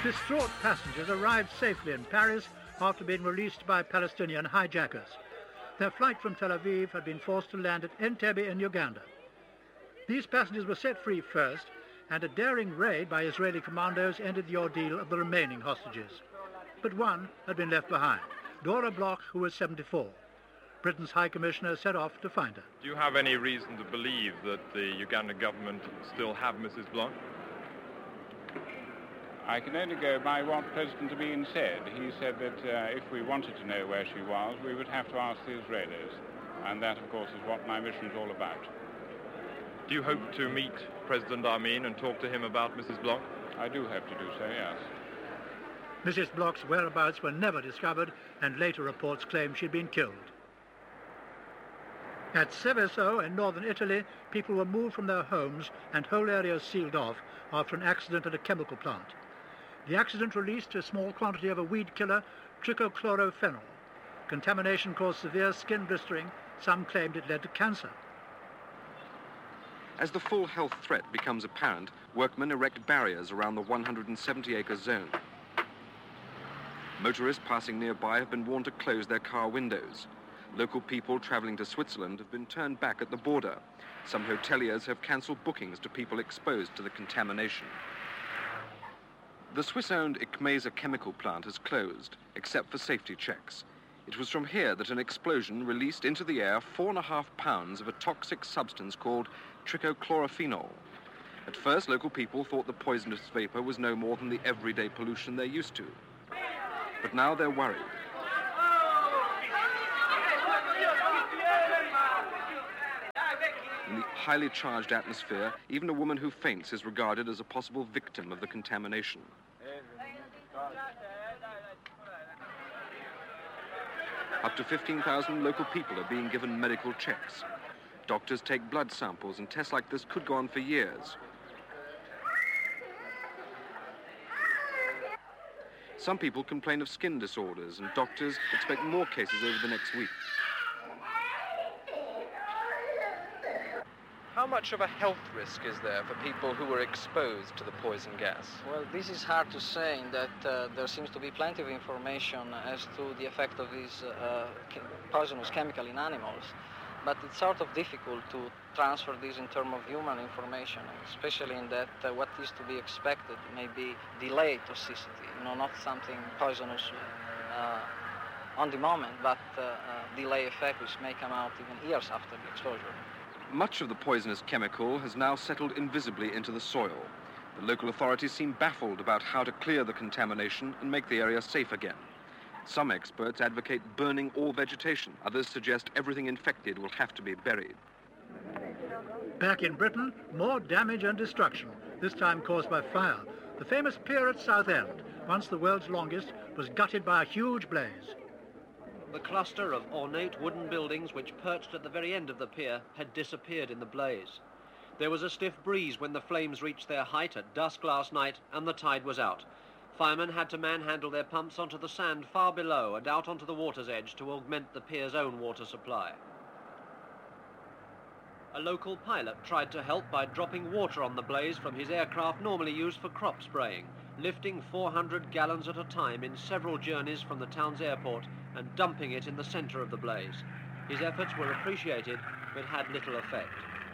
Distraught passengers arrived safely in Paris after being released by Palestinian hijackers. Their flight from Tel Aviv had been forced to land at Entebbe in Uganda. These passengers were set free first, and a daring raid by Israeli commandos ended the ordeal of the remaining hostages. But one had been left behind, Dora Bloch, who was 74. Britain's High Commissioner set off to find her. Do you have any reason to believe that the Ugandan government still have Mrs. Bloch? I can only go by what President Amin said. He said that if we wanted to know where she was, we would have to ask the Israelis. And that, of course, is what my mission is all about. Do you hope to meet President Amin and talk to him about Mrs. Bloch? I do hope to do so, yes. Mrs. Bloch's whereabouts were never discovered, and later reports claimed she'd been killed. At Seveso in northern Italy, people were moved from their homes and whole areas sealed off after an accident at a chemical plant. The accident released a small quantity of a weed killer, trichochlorophenol. Contamination caused severe skin blistering. Some claimed it led to cancer. As the full health threat becomes apparent, workmen erect barriers around the 170-acre zone. Motorists passing nearby have been warned to close their car windows. Local people travelling to Switzerland have been turned back at the border. Some hoteliers have cancelled bookings to people exposed to the contamination. The Swiss-owned Ikmesa chemical plant has closed, except for safety checks. It was from here that an explosion released into the air 4.5 pounds of a toxic substance called trichochlorophenol. At first, local people thought the poisonous vapour was no more than the everyday pollution they're used to. But now they're worried. In the highly charged atmosphere, even a woman who faints is regarded as a possible victim of the contamination. Up to 15,000 local people are being given medical checks. Doctors take blood samples, and tests like this could go on for years. Some people complain of skin disorders, and doctors expect more cases over the next week. How much of a health risk is there for people who were exposed to the poison gas? Well, this is hard to say in that there seems to be plenty of information as to the effect of this poisonous chemical in animals, but it's sort of difficult to transfer this in terms of human information, especially in that what is to be expected may be delayed toxicity, not something poisonous on the moment, but delay effect which may come out even years after the exposure. Much of the poisonous chemical has now settled invisibly into the soil. The local authorities seem baffled about how to clear the contamination and make the area safe again. Some experts advocate burning all vegetation. Others suggest everything infected will have to be buried. Back in Britain, more damage and destruction, this time caused by fire. The famous pier at Southend, once the world's longest, was gutted by a huge blaze. The cluster of ornate wooden buildings which perched at the very end of the pier had disappeared in the blaze. There was a stiff breeze when the flames reached their height at dusk last night, and the tide was out. Firemen had to manhandle their pumps onto the sand far below and out onto the water's edge to augment the pier's own water supply. A local pilot tried to help by dropping water on the blaze from his aircraft normally used for crop spraying, lifting 400 gallons at a time in several journeys from the town's airport and dumping it in the centre of the blaze. His efforts were appreciated, but had little effect.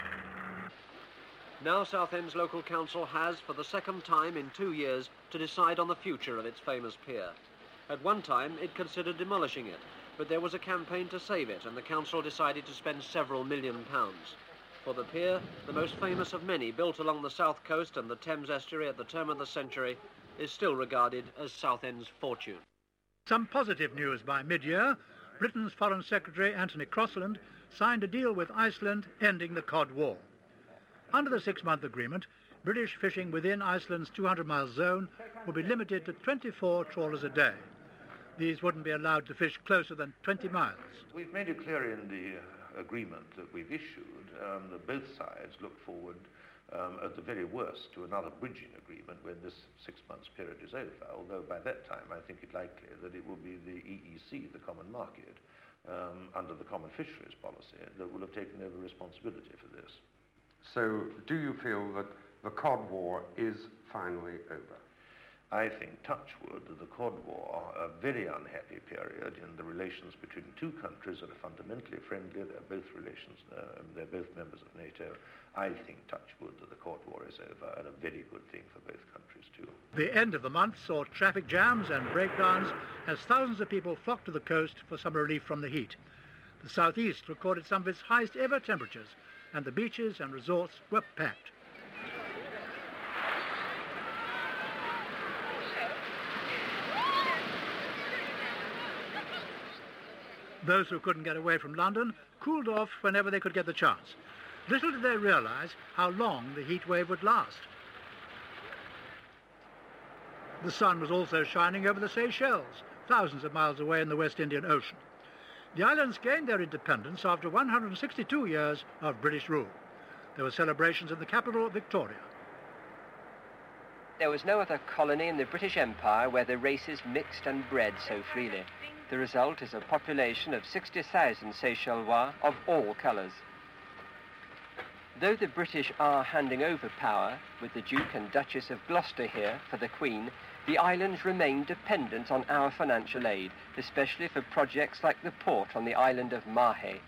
Now Southend's local council has, for the second time in 2 years, to decide on the future of its famous pier. At one time, it considered demolishing it, but there was a campaign to save it, and the council decided to spend several £1 million. For the pier, the most famous of many built along the south coast and the Thames estuary at the turn of the century, is still regarded as Southend's fortune. Some positive news by mid-year. Britain's Foreign Secretary Anthony Crosland signed a deal with Iceland ending the Cod War. Under the 6-month agreement, British fishing within Iceland's 200-mile zone will be limited to 24 trawlers a day. These wouldn't be allowed to fish closer than 20 miles. We've made it clear in the agreement that we've issued that both sides look forward at the very worst to another bridging agreement when this 6 months period is over, although by that time I think it likely that it will be the EEC, the common market, under the common fisheries policy, that will have taken over responsibility for this. So do you feel that the Cod War is finally over? I think, touch wood, the Cod War, a very unhappy period in the relations between two countries that are fundamentally friendly. They're both members of NATO. I think, touch wood, that the Cod War is over, and a very good thing for both countries too. The end of the month saw traffic jams and breakdowns as thousands of people flocked to the coast for some relief from the heat. The southeast recorded some of its highest ever temperatures, and the beaches and resorts were packed. Those who couldn't get away from London cooled off whenever they could get the chance. Little did they realise how long the heat wave would last. The sun was also shining over the Seychelles, thousands of miles away in the West Indian Ocean. The islands gained their independence after 162 years of British rule. There were celebrations in the capital, Victoria. There was no other colony in the British Empire where the races mixed and bred so freely. The result is a population of 60,000 Seychellois of all colours. Though the British are handing over power, with the Duke and Duchess of Gloucester here for the Queen, the islands remain dependent on our financial aid, especially for projects like the port on the island of Mahé.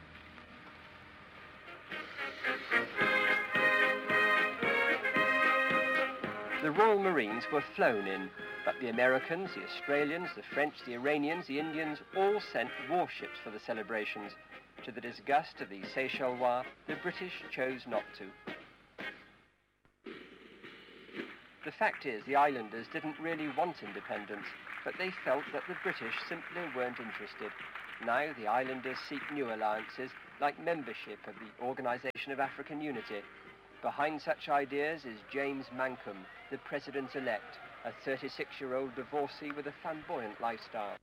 The Royal Marines were flown in, but the Americans, the Australians, the French, the Iranians, the Indians all sent warships for the celebrations. To the disgust of the Seychellois, the British chose not to. The fact is, the islanders didn't really want independence, but they felt that the British simply weren't interested. Now the islanders seek new alliances, like membership of the Organisation of African Unity. Behind such ideas is James Mankham, the President-elect, a 36-year-old divorcee with a flamboyant lifestyle.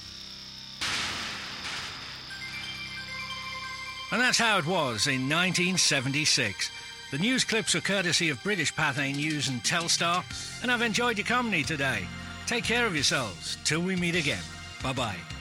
And that's how it was in 1976. The news clips are courtesy of British Pathé News and Telstar, and I've enjoyed your company today. Take care of yourselves till we meet again. Bye-bye.